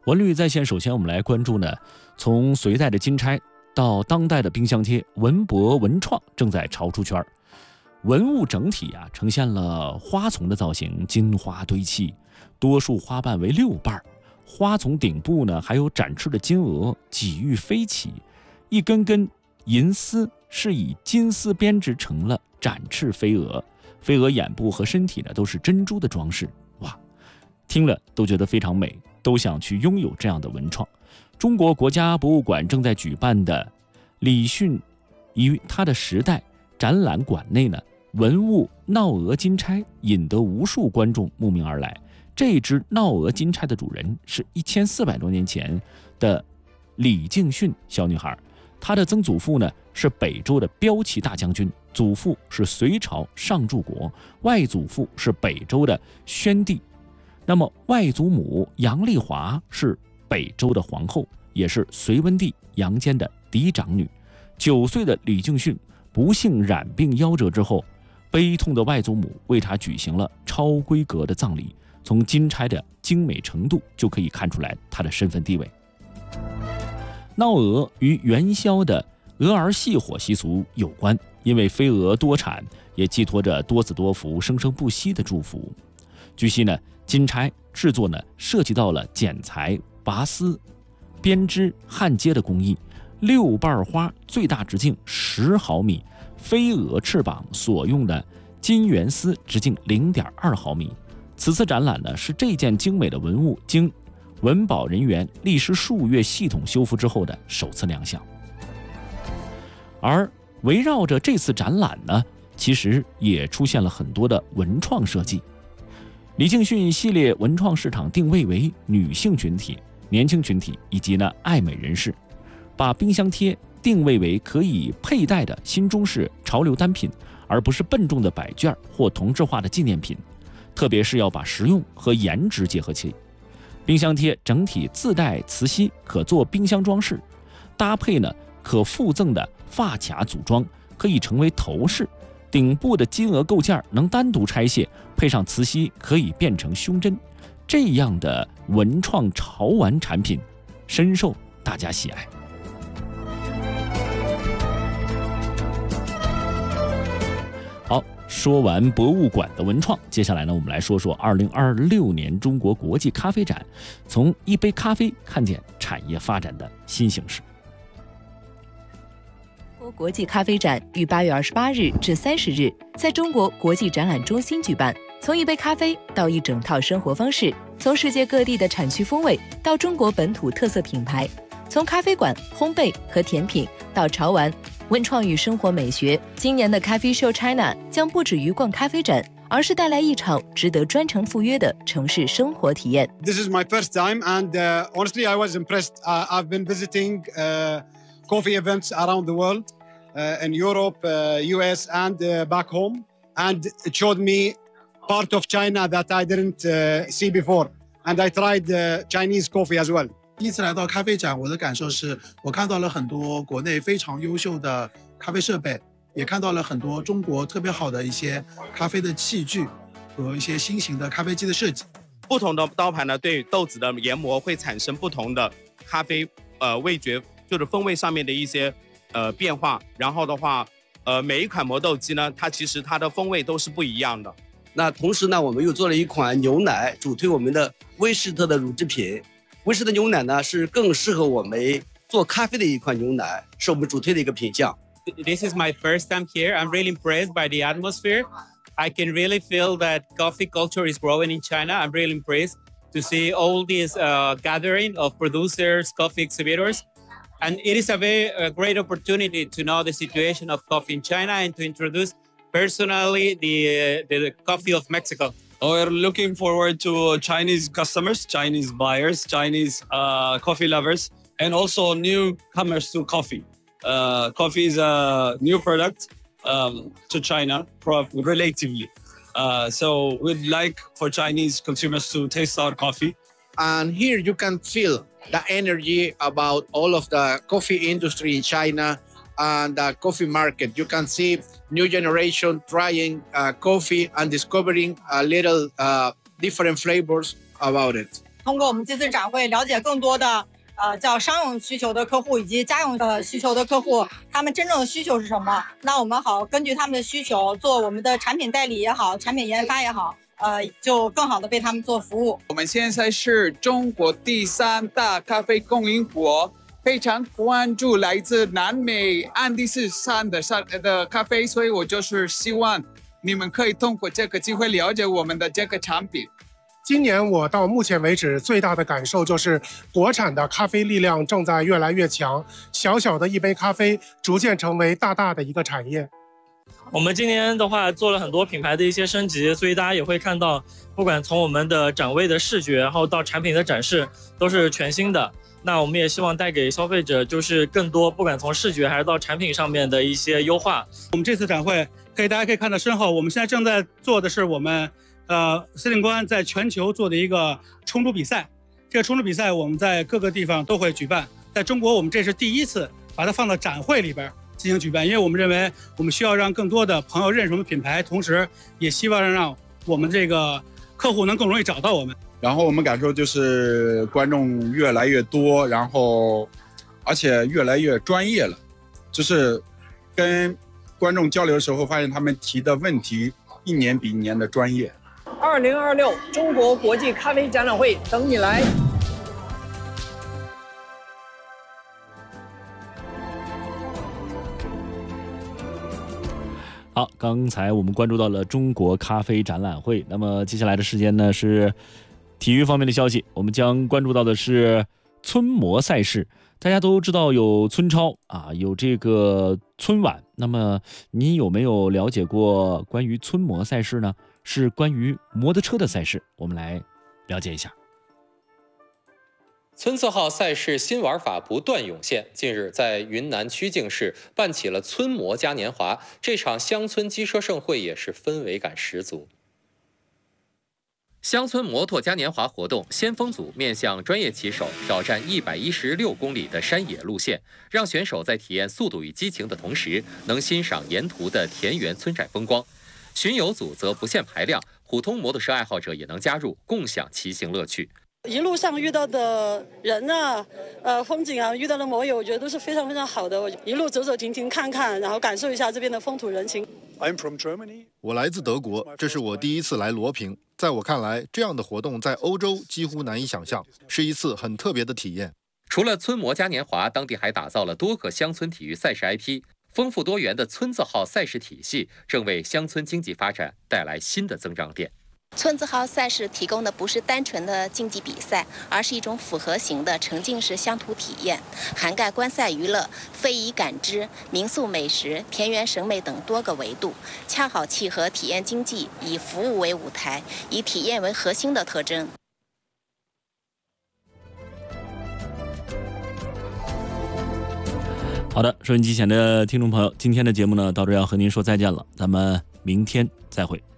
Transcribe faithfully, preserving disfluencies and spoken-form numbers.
文旅在线，首先我们来关注呢，从隋代的金钗到当代的冰箱贴，文博文创正在潮出圈。文物整体啊呈现了花丛的造型，金花堆砌，多数花瓣为六瓣，花丛顶部呢还有展翅的金鹅，几欲飞起，一根根银丝是以金丝编织成了展翅飞蛾，飞蛾眼部和身体呢都是珍珠的装饰。哇，听了都觉得非常美，都想去拥有这样的文创。中国国家博物馆正在举办的李训与他的时代展览馆内呢，文物闹鹅金钗引得无数观众慕名而来。这只闹鹅金钗的主人是一千四百多年前的李敬训小女孩，她的曾祖父呢是北周的骠骑大将军，祖父是隋朝上柱国，外祖父是北周的宣帝。那么外祖母杨丽华是北周的皇后，也是隋文帝杨坚的嫡长女。九岁的李敬训不幸染病夭折之后，悲痛的外祖母为他举行了超规格的葬礼，从金钗的精美程度就可以看出来他的身份地位。闹鹅与元宵的鹅儿戏火习俗有关，因为飞蛾多产，也寄托着多子多福、生生不息的祝福。据悉呢，金钗制作呢涉及到了剪裁、拔丝、编织、焊接的工艺。六瓣花最大直径十毫米，飞蛾翅膀所用的金圆丝直径 零点二毫米。此次展览呢，是这件精美的文物经文保人员历时数月系统修复之后的首次亮相。而围绕着这次展览呢，其实也出现了很多的文创设计。李敬训系列文创市场定位为女性群体、年轻群体以及呢爱美人士，把冰箱贴定位为可以佩戴的新中式潮流单品，而不是笨重的摆件或同质化的纪念品，特别是要把实用和颜值结合起。冰箱贴整体自带磁吸，可做冰箱装饰，搭配呢可附赠的发卡组装，可以成为头饰。顶部的金额构件能单独拆卸，配上磁吸可以变成胸针。这样的文创潮玩产品深受大家喜爱。好，说完博物馆的文创，接下来呢，我们来说说二零二六年中国国际咖啡展，从一杯咖啡看见产业发展的新形势。 国际咖啡展于八月二十八日至三十日在中国国际展览中心举办。从一杯咖啡到一整套生活方式，从世界各地的产区风味到中国本土特色品牌，从咖啡馆、烘焙和甜品到潮玩、文创与生活美学，今年的 Coffee Show China 将不止于逛咖啡展，而是带来一场值得专程赴约的城市生活体验。 This is my first time and uh, honestly I was impressed. Uh, I've been visiting uh, coffee events around the world, uh, in Europe, uh, U S and uh, back home, and it showed me part of China that I didn't uh, see before, and I tried uh, Chinese coffee as well. 第一次来到咖啡展，我的感受是我看到了很多国内非常优秀的咖啡设备，也看到了很多中国特别好的一些咖啡的器具和一些新型的咖啡机的设计。 不同的刀盘呢，对豆子的研磨会产生不同的咖啡呃味觉，就是风味上面的一些呃变化。然后的话，呃每一款磨豆机呢，它其实它的风味都是不一样的。 那同时呢，我们又做了一款牛奶，主推我们的威士特的乳制品。威士特牛奶呢，是更适合我们做咖啡的一款牛奶，是我们主推的一个品项。 This is my first time here. I'm really impressed by the atmosphere. I can really feel that coffee culture is growing in China. I'm really impressed to see all this uh, gathering of producers, coffee exhibitors. And it is a very uh, great opportunity to know the situation of coffee in China and to introduce personally the, uh, the coffee of Mexico. We're looking forward to Chinese customers, Chinese buyers, Chinese uh, coffee lovers, and also newcomers to coffee. Uh, coffee is a new product um, to China, relatively. Uh, so we'd like for Chinese consumers to taste our coffee. And here you can feel the energy about all of the coffee industry in China and the coffee market. You can see new generation trying uh, coffee and discovering a little uh, different flavors about it. 通过我们这次展会了解更多的呃叫商用需求的客户以及家用的需求的客户，他们真正的需求是什么？那我们好根据他们的需求做我们的产品代理也好，产品研发也好，呃，就更好的为他们做服务。 我们现在是中国第三大咖啡供应国，非常关注来自南美安第斯山的山的咖啡，所以我就是希望你们可以通过这个机会了解我们的这个产品。 今年我到目前为止最大的感受就是，国产的咖啡力量正在越来越强，小小的一杯咖啡逐渐成为大大的一个产业。 我们今年的话做了很多品牌的一些升级，所以大家也会看到，不管从我们的展位的视觉，然后到产品的展示，都是全新的。那我们也希望带给消费者就是更多，不管从视觉还是到产品上面的一些优化。 我们这次展会可以大家可以看到身后，我们现在正在做的是我们呃司令官在全球做的一个冲煮比赛。这个冲煮比赛我们在各个地方都会举办，在中国我们这是第一次把它放到展会里边进行举办，因为我们认为我们需要让更多的朋友认识我们品牌，同时也希望让我们这个客户能更容易找到我们。 然后我们感受就是观众越来越多，然后而且越来越专业了，就是跟观众交流的时候发现他们提的问题一年比一年的专业。 二零二六中国国际咖啡展览会等你来。 好，刚才我们关注到了中国咖啡展览会，那么接下来的时间呢是体育方面的消息，我们将关注到的是村模赛事。大家都知道有村超啊，有这个村晚，那么你有没有了解过关于村模赛事呢？是关于摩托车的赛事，我们来了解一下。 村字号赛事新玩法不断涌现，近日在云南曲靖市办起了村模嘉年华，这场乡村机车盛会也是氛围感十足。乡村摩托嘉年华活动，先锋组面向专业骑手挑战一百一十六公里的山野路线，让选手在体验速度与激情的同时，能欣赏沿途的田园村寨风光。巡游组则不限排量，普通摩托车爱好者也能加入，共享骑行乐趣。 一路上遇到的人啊，呃，风景啊，遇到的摩友，我觉得都是非常非常好的。我一路走走停停看看，然后感受一下这边的风土人情。 I'm from Germany. 我来自德国，这是我第一次来罗平。在我看来，这样的活动在欧洲几乎难以想象，是一次很特别的体验。 除了村模嘉年华，当地还打造了多个乡村体育赛事 I P， 丰富多元的村字号赛事体系，正为乡村经济发展带来新的增长点。 村字号赛事提供的不是单纯的竞技比赛，而是一种复合型的沉浸式乡土体验，涵盖观赛娱乐、非遗感知、民宿美食、田园审美等多个维度，恰好契合体验经济以服务为舞台、以体验为核心的特征。 好的，收音机前的听众朋友，今天的节目呢，到这要和您说再见了，咱们明天再会。